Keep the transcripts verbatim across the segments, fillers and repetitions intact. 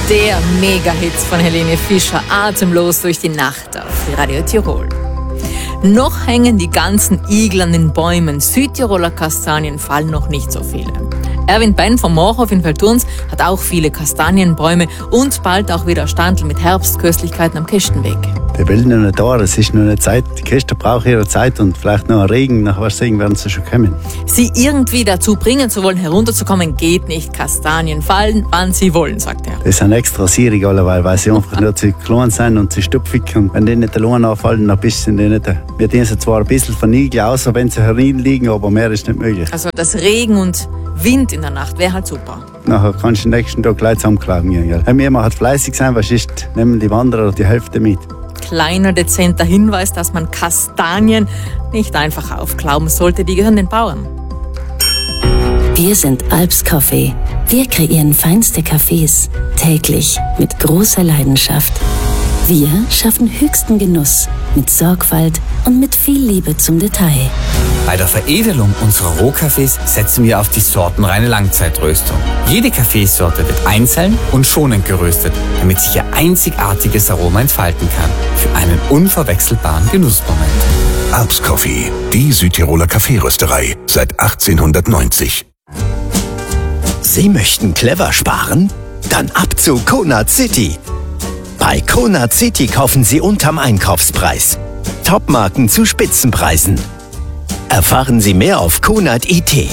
Der Mega-Hits von Helene Fischer, atemlos durch die Nacht auf Radio Tirol. Noch hängen die ganzen Igel an den Bäumen. Südtiroler Kastanien fallen noch nicht so viele. Erwin Benn vom Moorhof in Velturns hat auch viele Kastanienbäume und bald auch wieder Standel mit Herbstköstlichkeiten am Kistenweg. Der will noch nicht da, es ist noch eine Zeit. Die Kiste braucht ihre Zeit und vielleicht noch Regen, nach was Regen werden sie schon kommen. Sie irgendwie dazu bringen zu wollen, herunterzukommen, geht nicht. Kastanien fallen, wann sie wollen, sagt er. Das sind extra sierig alleweil, weil sie einfach nur zu klein sind und zu stupfig. Und wenn die nicht die Lohn anfallen, dann bisschen die nicht. Wir dienen zwar ein bisschen von Igel aus, wenn sie hereinliegen, aber mehr ist nicht möglich. Also das Regen und Wind in der Nacht wäre halt super. Nachher kannst du den nächsten Tag gleich zusammenklagen gehen. Wenn wir halt fleißig sein, was ist, nehmen die Wanderer die Hälfte mit. Kleiner, dezenter Hinweis, dass man Kastanien nicht einfach aufklauben sollte. Die gehören den Bauern. Wir sind Alps Coffee. Wir kreieren feinste Cafés, täglich mit großer Leidenschaft. Wir schaffen höchsten Genuss mit Sorgfalt und mit viel Liebe zum Detail. Bei der Veredelung unserer Rohkaffees setzen wir auf die sortenreine Langzeitröstung. Jede Kaffeesorte wird einzeln und schonend geröstet, damit sich ihr einzigartiges Aroma entfalten kann. Für einen unverwechselbaren Genussmoment. Alps Coffee, die Südtiroler Kaffeerösterei seit achtzehnhundertneunzig. Sie möchten clever sparen? Dann ab zu Conad City. Bei Conad City kaufen Sie unterm Einkaufspreis. Topmarken zu Spitzenpreisen. Erfahren Sie mehr auf Conad Punkt I T.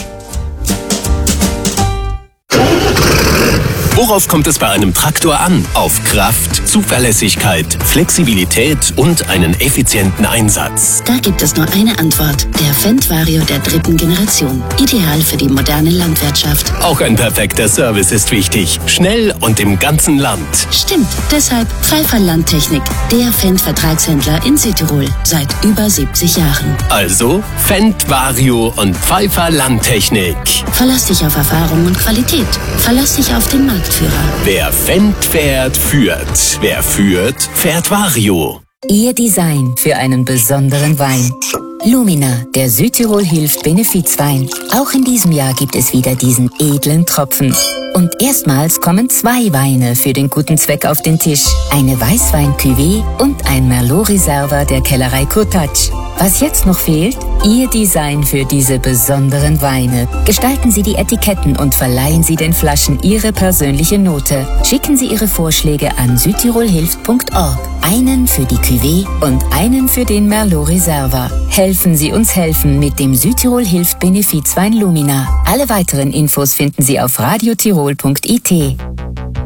Worauf kommt es bei einem Traktor an? Auf Kraft, Zuverlässigkeit, Flexibilität und einen effizienten Einsatz. Da gibt es nur eine Antwort. Der Fendt Vario der dritten Generation. Ideal für die moderne Landwirtschaft. Auch ein perfekter Service ist wichtig. Schnell und im ganzen Land. Stimmt. Deshalb Pfeiffer Landtechnik. Der Fendt-Vertragshändler in Südtirol. Seit über siebzig Jahren. Also Fendt Vario und Pfeiffer Landtechnik. Verlass dich auf Erfahrung und Qualität. Verlass dich auf den Marktführer. Wer Fendt fährt, führt. Wer führt, fährt Vario. Ihr Design für einen besonderen Wein. Lumina, der Südtirol hilft Benefizwein. Auch in diesem Jahr gibt es wieder diesen edlen Tropfen. Und erstmals kommen zwei Weine für den guten Zweck auf den Tisch. Eine Weißwein-Cuvée und ein Merlot Reserva der Kellerei Kurtatsch. Was jetzt noch fehlt? Ihr Design für diese besonderen Weine. Gestalten Sie die Etiketten und verleihen Sie den Flaschen Ihre persönliche Note. Schicken Sie Ihre Vorschläge an südtirolhilft punkt org. Einen für die Cuvée und einen für den Merlot Reserva. Helfen Sie uns helfen mit dem Südtirol hilft Benefizwein Lumina. Alle weiteren Infos finden Sie auf radio tirol punkt I T.